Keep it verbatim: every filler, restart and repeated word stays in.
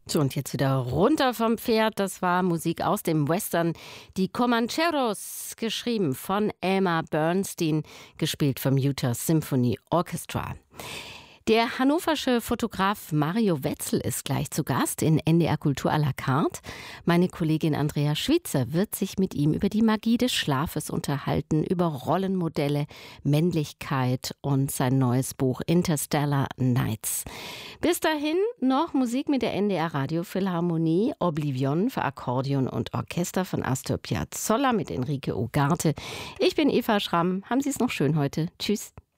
So, und jetzt wieder runter vom Pferd. Das war Musik aus dem Western. Die Comancheros, geschrieben von Elmer Bernstein, gespielt vom Utah Symphony Orchestra. Der hannoversche Fotograf Mario Wetzel ist gleich zu Gast in N D R Kultur à la carte. Meine Kollegin Andrea Schwitzer wird sich mit ihm über die Magie des Schlafes unterhalten, über Rollenmodelle, Männlichkeit und sein neues Buch Interstellar Nights. Bis dahin noch Musik mit der N D R Radiophilharmonie, Oblivion für Akkordeon und Orchester von Astor Piazzolla mit Enrique Ugarte. Ich bin Eva Schramm. Haben Sie es noch schön heute. Tschüss.